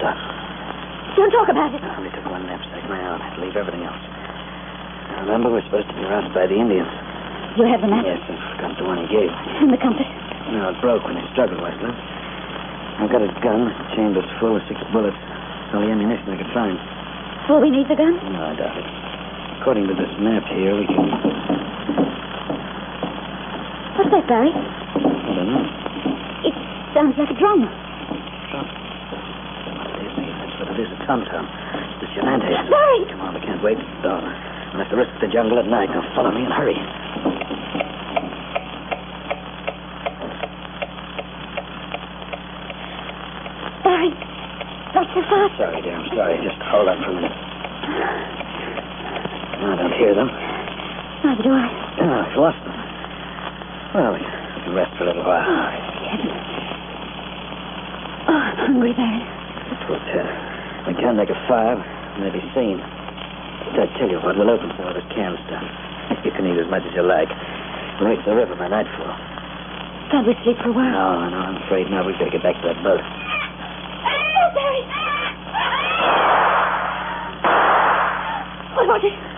son. Don't talk about it. I only took one knapsack. Now, I have to leave everything else. Remember, we're supposed to be roused by the Indians. You have the map? Yes, I've got the one he gave. And the compass? No, it broke when he struggled, Westland. I've got a gun. The chamber's full with 6 bullets. It's all the ammunition I could find. Will we need the gun? No, I doubt it. According to this map here, we can... What's that, Barry? I don't know. It sounds like a drum. That's what it is, a tom-tom. The Shenandoah. Barry! Come on, we can't wait. We'll have to risk the jungle at night. Now, follow me and hurry. Barry, not so fast. Sorry, dear, I'm sorry. Just hold on for a minute. No, I don't hear them. Neither do I. No, I've lost them. Well, we can rest for a little while. Oh, heaven. Oh, I'm hungry, Barry. But, we can't make a fire. Maybe seen. I tell you what, we'll open some of this canned stuff. You can eat as much as you like. We'll reach the river by nightfall. Can't we sleep for a while? No, I'm afraid not. We've got to get back to that boat. Oh, Barry! What was it?